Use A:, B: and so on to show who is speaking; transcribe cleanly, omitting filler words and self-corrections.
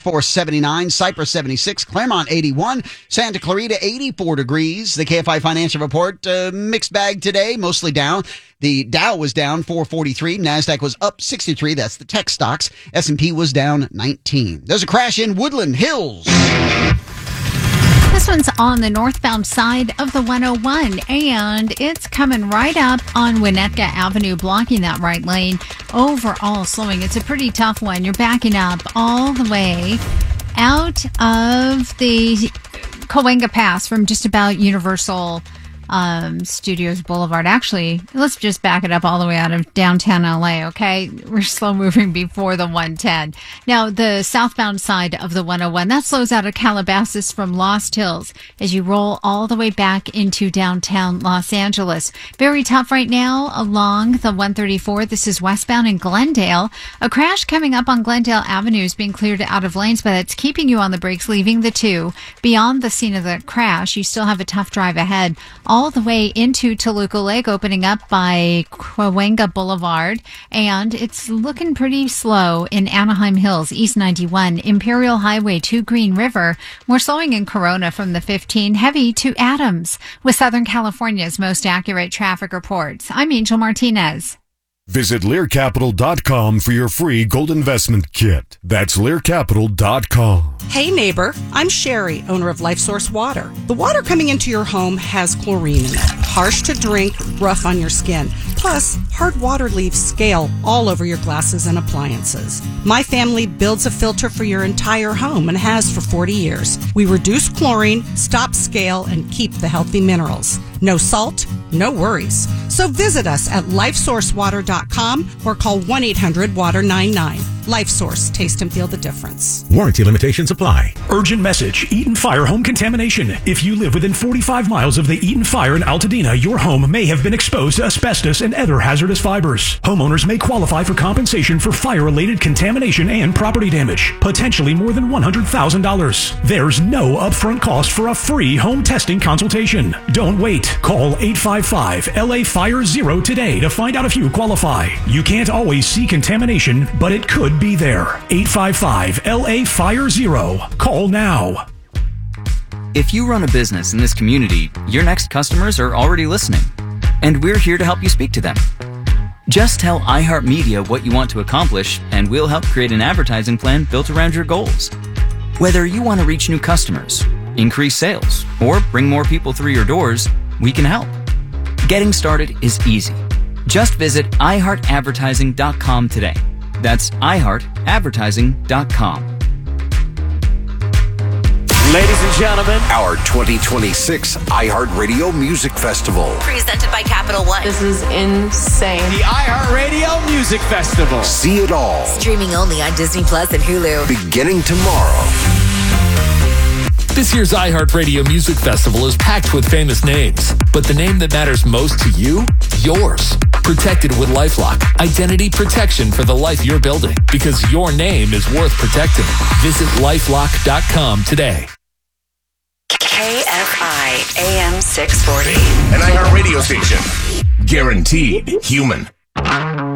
A: Force 79, Cypress 76, Claremont 81, Santa Clarita 84 degrees. The KFI Financial Report, mixed bag today, mostly down. The Dow was down 443. NASDAQ was up 63. That's the tech stocks. S&P was down 19. There's a crash in Woodland Hills.
B: This one's on the northbound side of the 101, and it's coming right up on Winnetka Avenue, blocking that right lane. Overall slowing. It's a pretty tough one. You're backing up all the way out of the Cahuenga Pass from just about Universal Studios Boulevard. Actually, let's just back it up all the way out of downtown LA, okay? We're slow moving before the 110. Now, the southbound side of the 101, that slows out of Calabasas from Lost Hills as you roll all the way back into downtown Los Angeles. Very tough right now along the 134. This is westbound in Glendale. A crash coming up on Glendale Avenue is being cleared out of lanes, but it's keeping you on the brakes, leaving the 2. Beyond the scene of the crash, you still have a tough drive ahead. All the way into Toluca Lake, opening up by Cahuenga Boulevard, and it's looking pretty slow in Anaheim Hills, East 91, Imperial Highway to Green River. We're slowing in Corona from the 15, heavy to Adams, with Southern California's most accurate traffic reports. I'm Angel Martinez.
C: Visit LearCapital.com for your free gold investment kit. That's LearCapital.com.
D: Hey neighbor, I'm Sherry, owner of LifeSource Water. The water coming into your home has chlorine in it. Harsh to drink, rough on your skin. Plus, hard water leaves scale all over your glasses and appliances. My family builds a filter for your entire home and has for 40 years. We reduce chlorine, stop scale, and keep the healthy minerals. No salt, no worries. So visit us at lifesourcewater.com or call 1-800-WATER-99. LifeSource. Taste and feel the difference.
E: Warranty limitations apply.
F: Urgent message. Eaton Fire home contamination. If you live within 45 miles of the Eaton Fire in Altadena, your home may have been exposed to asbestos and other hazardous fibers. Homeowners may qualify for compensation for fire-related contamination and property damage, potentially more than $100,000. There's no upfront cost for a free home testing consultation. Don't wait. Call 855-LA-FIRE-0 today to find out if you qualify. You can't always see contamination, but it could be there. 855-LA-FIRE-0. Call now.
G: If you run a business in this community, your next customers are already listening, and we're here to help you speak to them. Just tell iHeartMedia what you want to accomplish, and we'll help create an advertising plan built around your goals. Whether you want to reach new customers, increase sales, or bring more people through your doors, we can help. Getting started is easy. Just visit iHeartAdvertising.com today. That's iHeartAdvertising.com.
H: Ladies and gentlemen,
I: our 2026 iHeartRadio Music Festival.
J: Presented by Capital One.
K: This is insane.
H: The iHeartRadio Music Festival.
I: See it all.
J: Streaming only on Disney Plus and Hulu.
I: Beginning tomorrow.
L: This year's iHeartRadio Music Festival is packed with famous names, but the name that matters most to you? Yours. Protected with LifeLock. Identity protection for the life you're building, because your name is worth protecting. Visit LifeLock.com today.
J: KFI AM 640.
E: An iHeartRadio station. Guaranteed human.